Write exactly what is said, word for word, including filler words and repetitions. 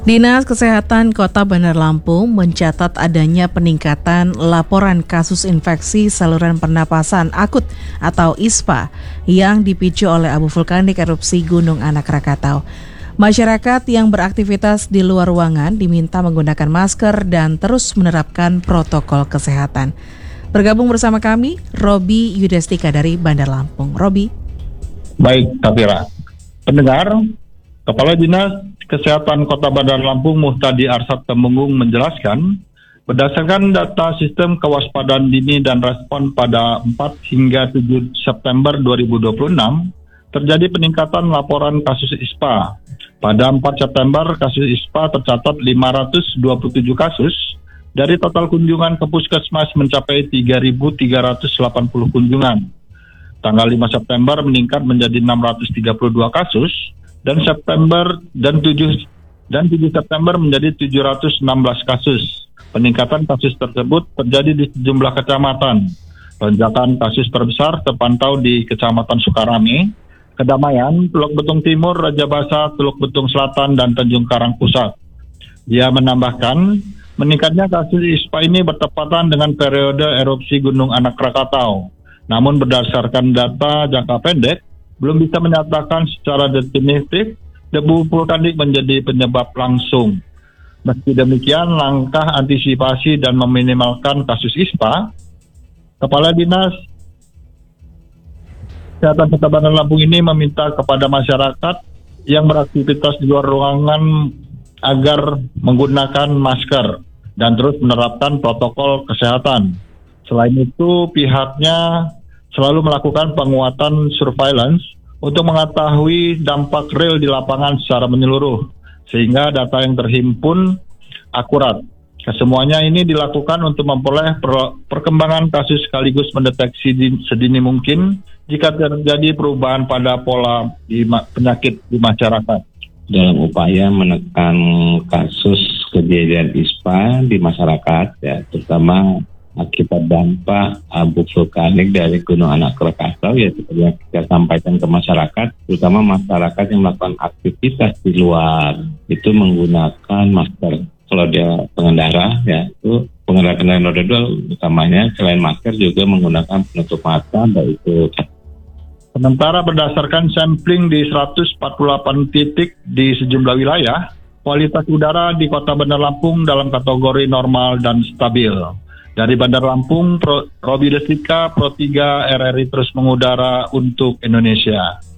Dinas Kesehatan Kota Bandar Lampung mencatat adanya peningkatan laporan kasus infeksi saluran pernapasan akut atau I S P A yang dipicu oleh abu vulkanik erupsi Gunung Anak Rakatau. Masyarakat yang beraktivitas di luar ruangan diminta menggunakan masker dan terus menerapkan protokol kesehatan. Bergabung bersama kami, Robi Yudestika dari Bandar Lampung. Robi. Baik, Kafira. Pendengar, Kepala Dinas Kesehatan Kota Bandar Lampung Muhtadi Arsad Temenggung menjelaskan, berdasarkan data sistem kewaspadaan dini dan respon pada empat hingga tujuh September dua ribu dua puluh enam, terjadi peningkatan laporan kasus I S P A. Pada empat September, kasus I S P A tercatat lima ratus dua puluh tujuh kasus, dari total kunjungan ke puskesmas mencapai tiga ribu tiga ratus delapan puluh kunjungan. Tanggal lima September meningkat menjadi enam ratus tiga puluh dua kasus, dan September dan tujuh dan tujuh September menjadi tujuh ratus enam belas kasus. Peningkatan kasus tersebut terjadi di sejumlah kecamatan. Lonjakan kasus terbesar terpantau di Kecamatan Sukarame, Kedamaian, Teluk Betung Timur, Raja Basa, Teluk Betung Selatan, dan Tanjung Karang Pusat. Dia menambahkan, meningkatnya kasus I S P A ini bertepatan dengan periode erupsi Gunung Anak Rakatau. Namun berdasarkan data jangka pendek, belum bisa menyatakan secara definitif debu vulkanik menjadi penyebab langsung. Meski demikian, langkah antisipasi dan meminimalkan kasus I S P A, Kepala Dinas Kesehatan Kota Bandar Lampung ini meminta kepada masyarakat yang beraktivitas di luar ruangan agar menggunakan masker dan terus menerapkan protokol kesehatan. Selain itu, pihaknya selalu melakukan penguatan surveillance untuk mengetahui dampak real di lapangan secara menyeluruh, sehingga data yang terhimpun akurat. Kesemuanya ini dilakukan untuk memperoleh per- perkembangan kasus sekaligus mendeteksi di, sedini mungkin jika terjadi perubahan pada pola di ma- penyakit di masyarakat. Dalam upaya menekan kasus kejadian I S P A di masyarakat, ya, terutama akibat dampak abu vulkanik dari Gunung Anak Rakatau, ya seperti yang kita sampaikan ke masyarakat, terutama masyarakat yang melakukan aktivitas di luar itu menggunakan masker. Kalau dia pengendara, ya itu pengendara kendaraan roda dua utamanya selain masker juga menggunakan penutup mata, baik itu. Sementara berdasarkan sampling di seratus empat puluh delapan titik di sejumlah wilayah, kualitas udara di Kota Bandar Lampung dalam kategori normal dan stabil. Dari Bandar Lampung, Pro, Robi Destika, Pro tiga R R I terus mengudara untuk Indonesia.